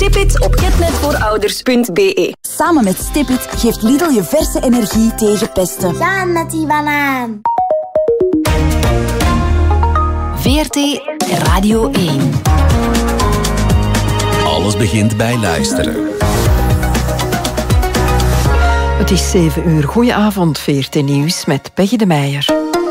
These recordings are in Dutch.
Stipit op getnetvoorouders.be. Samen met Stipit geeft Lidl je verse energie tegen pesten. Samen met die banaan. VRT Radio 1. Alles begint bij luisteren. Het is 7 uur. Goedenavond, VRT Nieuws met Peggy de Meijer.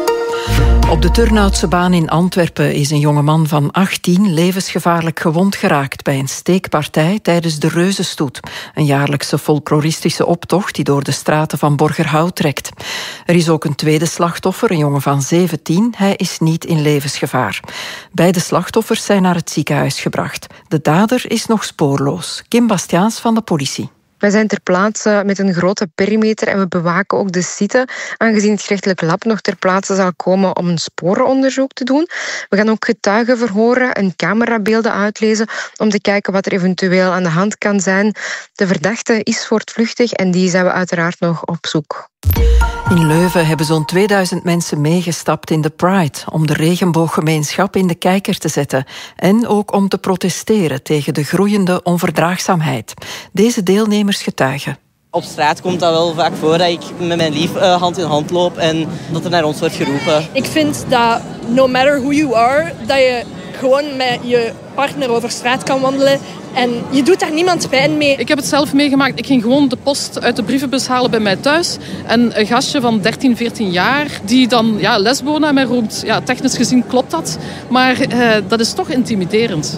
Op de Turnhoutse baan in Antwerpen is een jongeman van 18 levensgevaarlijk gewond geraakt bij een steekpartij tijdens de Reuzenstoet, een jaarlijkse folkloristische optocht die door de straten van Borgerhout trekt. Er is ook een tweede slachtoffer, een jongen van 17. Hij is niet in levensgevaar. Beide slachtoffers zijn naar het ziekenhuis gebracht. De dader is nog spoorloos. Kim Bastiaans van de politie. Wij zijn ter plaatse met een grote perimeter en we bewaken ook de site, aangezien het gerechtelijk lab nog ter plaatse zal komen om een sporenonderzoek te doen. We gaan ook getuigen verhoren en camerabeelden uitlezen om te kijken wat er eventueel aan de hand kan zijn. De verdachte is voortvluchtig en die zijn we uiteraard nog op zoek. In Leuven hebben zo'n 2000 mensen meegestapt in de Pride om de regenbooggemeenschap in de kijker te zetten en ook om te protesteren tegen de groeiende onverdraagzaamheid. Deze deelnemers getuigen. Op straat komt dat wel vaak voor dat ik met mijn lief hand in hand loop en dat er naar ons wordt geroepen. Ik vind dat no matter who you are, dat je gewoon met je partner over straat kan wandelen en je doet daar niemand pijn mee. Ik heb het zelf meegemaakt. Ik ging gewoon de post uit de brievenbus halen bij mij thuis. En een gastje van 13, 14 jaar die dan lesbo naar mij roept. Ja, technisch gezien klopt dat. Maar dat is toch intimiderend.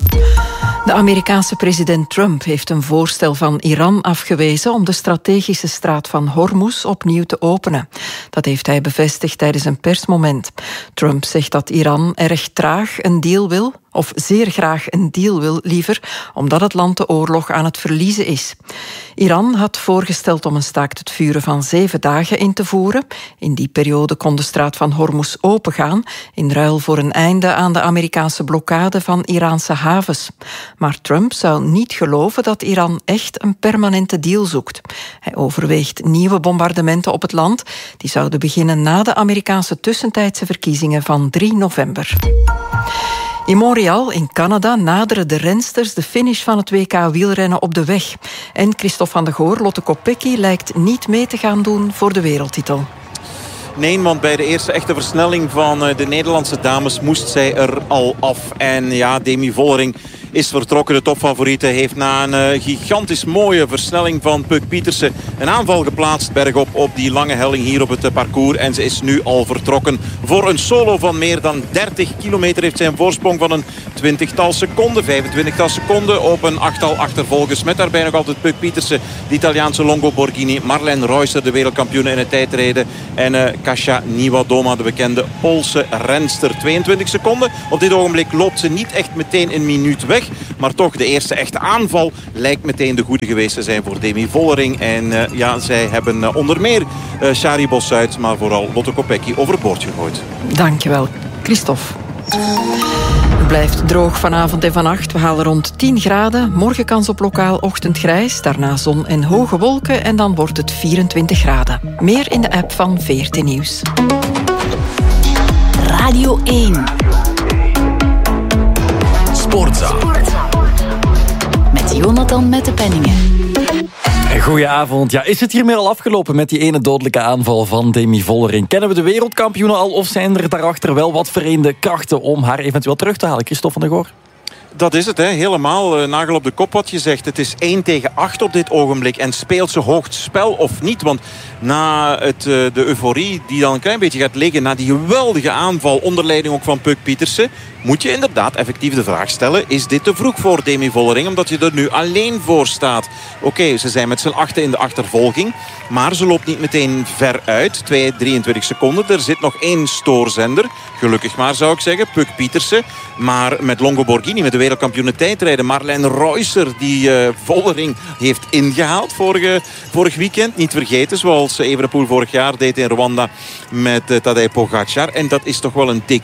De Amerikaanse president Trump heeft een voorstel van Iran afgewezen om de strategische straat van Hormuz opnieuw te openen. Dat heeft hij bevestigd tijdens een persmoment. Trump zegt dat Iran erg traag een deal wil, of zeer graag een deal wil liever, omdat het land de oorlog aan het verliezen is. Iran had voorgesteld om een staakt het vuren van 7 dagen in te voeren. In die periode kon de straat van Hormuz opengaan, in ruil voor een einde aan de Amerikaanse blokkade van Iraanse havens. Maar Trump zou niet geloven dat Iran echt een permanente deal zoekt. Hij overweegt nieuwe bombardementen op het land. Die zouden beginnen na de Amerikaanse tussentijdse verkiezingen van 3 november. In Montreal, in Canada, naderen de rensters de finish van het WK wielrennen op de weg. En Christophe van de Goor, Lotte Kopecky, lijkt niet mee te gaan doen voor de wereldtitel. Nee, want bij de eerste echte versnelling van de Nederlandse dames moest zij er al af. En ja, Demi Vollering is vertrokken. De topfavoriete heeft na een gigantisch mooie versnelling van Puk Pietersen een aanval geplaatst bergop op die lange helling hier op het parcours. En ze is nu al vertrokken voor een solo van meer dan 30 kilometer. Heeft zij een voorsprong van een 20-tal seconden, 25-tal seconden op een 8-tal achtervolgers. Met daarbij nog altijd Puk Pietersen, de Italiaanse Longo Borghini, Marlene Reusser, de wereldkampioene in het tijdrijden, en Kasia Niewiadoma, de bekende Poolse renster. 22 seconden. Op dit ogenblik loopt ze niet echt meteen een minuut weg. Maar toch, de eerste echte aanval lijkt meteen de goede geweest te zijn voor Demi Vollering. En zij hebben onder meer Shari Bossuit, maar vooral Lotte Kopecky overboord gegooid. Dankjewel, Christophe. Het blijft droog vanavond en vannacht. We halen rond 10 graden. Morgen kans op lokaal ochtendgrijs. Daarna zon en hoge wolken. En dan wordt het 24 graden. Meer in de app van VRT Nieuws. Radio 1. Sportza. Met Jonathan Mettepenningen. Goedenavond. Ja, is het hiermee al afgelopen met die ene dodelijke aanval van Demi Vollering? Kennen we de wereldkampioenen al of zijn er daarachter wel wat vereende krachten om haar eventueel terug te halen? Christophe van der Goor? Dat is het, hè. Helemaal nagel op de kop wat je zegt. Het is 1 tegen 8 op dit ogenblik. En speelt ze hoogst spel of niet? Want na de euforie die dan een klein beetje gaat liggen, na die geweldige aanval onder leiding ook van Puk Pietersen, moet je inderdaad effectief de vraag stellen, is dit te vroeg voor Demi Vollering? Omdat je er nu alleen voor staat. Oké, ze zijn met z'n achten in de achtervolging. Maar ze loopt niet meteen ver uit. 23 seconden. Er zit nog 1 stoorzender. Gelukkig maar, zou ik zeggen. Puk Pietersen. Maar met Longo Borghini, met de wereldkampioene tijdrijden, Marlene Reusser, die Vollering heeft ingehaald vorig weekend. Niet vergeten, zoals Evenepoel vorig jaar deed in Rwanda met Tadej Pogacar. En dat is toch wel een tikkie.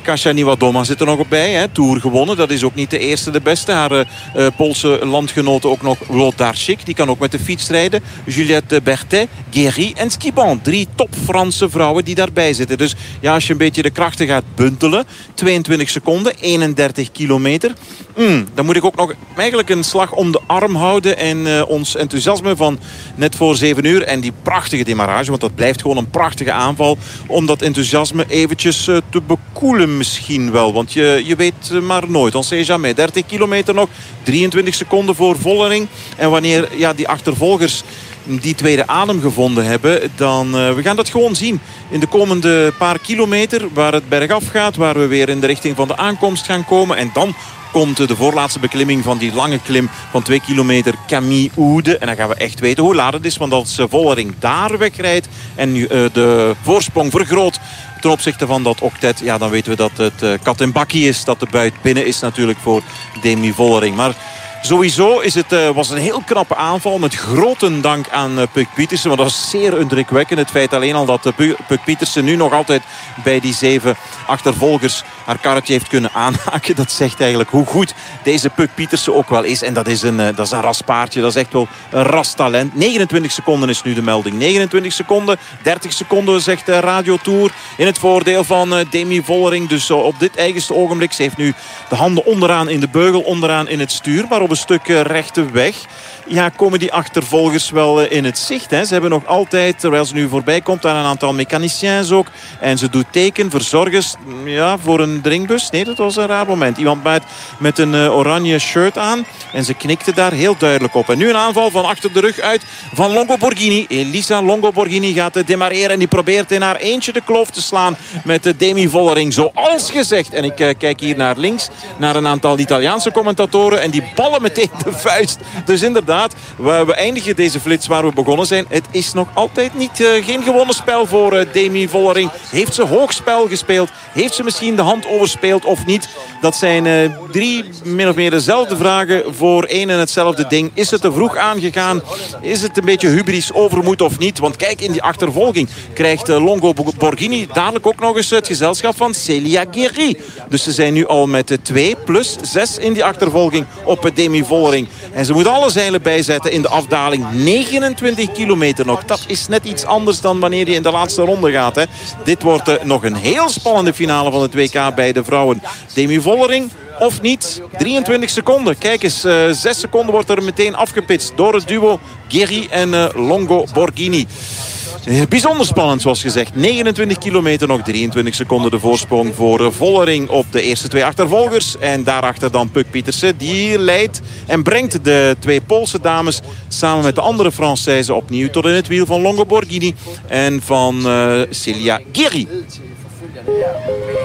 Kasia Niewiadoma zit er nog op bij. Hè. Tour gewonnen. Dat is ook niet de eerste, de beste. Haar Poolse landgenote ook nog Wlodarczyk. Die kan ook met de fiets rijden. Juliette Berthet, Guéry en Skibon. 3 top Franse vrouwen die daarbij zitten. Dus ja, als je een beetje de krachten gaat buntelen. 22 seconden, 31 kilometer. Dan moet ik ook nog eigenlijk een slag om de arm houden. En ons enthousiasme van net voor 7 uur. En die prachtige demarrage. Want dat blijft gewoon een prachtige aanval. Om dat enthousiasme eventjes te bekoelen misschien wel. Want je weet maar nooit. On sait jamais. 30 kilometer nog. 23 seconden voor Vollering. En wanneer die achtervolgers die tweede adem gevonden hebben, dan we gaan dat gewoon zien in de komende paar kilometer waar het bergaf gaat, waar we weer in de richting van de aankomst gaan komen. En dan komt de voorlaatste beklimming van die lange klim van 2 kilometer Camille Oude. En dan gaan we echt weten hoe laat het is. Want als Vollering daar wegrijdt en nu de voorsprong vergroot ten opzichte van dat octet, ja, dan weten we dat het kat en bakkie is. Dat de buit binnen is natuurlijk voor Demi Vollering. Maar sowieso was het een heel knappe aanval met grote dank aan Puk Pietersen. Want dat was zeer indrukwekkend. Het feit alleen al dat Puk Pietersen nu nog altijd bij die 7 achtervolgers haar karretje heeft kunnen aanhaken. Dat zegt eigenlijk hoe goed deze Puk Pietersen ook wel is. En dat is een raspaardje. Dat is echt wel een rastalent. 29 seconden is nu de melding. 29 seconden. 30 seconden zegt de Radio Tour in het voordeel van Demi Vollering. Dus op dit eigenste ogenblik. Ze heeft nu de handen onderaan in de beugel, onderaan in het stuur. Maar op een stuk rechte weg komen die achtervolgers wel in het zicht. Hè. Ze hebben nog altijd, terwijl ze nu voorbij komt, aan een aantal mechaniciens ook. En ze doet teken, verzorgers, voor een dringbus. Nee, dat was een raar moment. Iemand met een oranje shirt aan. En ze knikte daar heel duidelijk op. En nu een aanval van achter de rug uit van Longo Borghini. Elisa Longo Borghini gaat demareren. En die probeert in haar eentje de kloof te slaan met Demi Vollering. Zoals gezegd. En ik kijk hier naar links, naar een aantal Italiaanse commentatoren. En die ballen meteen de vuist. Dus inderdaad, we eindigen deze flits waar we begonnen zijn. Het is nog altijd geen gewonnen spel voor Demi Vollering. Heeft ze hoog spel gespeeld? Heeft ze misschien de hand overspeeld of niet? Dat zijn 3 min of meer dezelfde vragen voor één en hetzelfde ding. Is het te vroeg aangegaan? Is het een beetje hubris, overmoed of niet? Want kijk, in die achtervolging krijgt Longo Borghini dadelijk ook nog eens het gezelschap van Célia Guéry. Dus ze zijn nu al met 2 plus 6 in die achtervolging op Demi Vollering. En ze moet alle zeilen bijzetten in de afdaling. 29 kilometer nog. Dat is net iets anders dan wanneer je in de laatste ronde gaat. Hè. Dit wordt nog een heel spannende finale van het WK bij de vrouwen. Demi Vollering of niet? 23 seconden. Kijk eens, 6 seconden wordt er meteen afgepitst door het duo Guéry en Longo Borghini. Bijzonder spannend, zoals gezegd. 29 kilometer nog, 23 seconden de voorsprong voor Vollering op de eerste 2 achtervolgers. En daarachter dan Puk Pietersen. Die leidt en brengt de 2 Poolse dames samen met de andere Française opnieuw tot in het wiel van Longo Borghini en van Célia Guéry.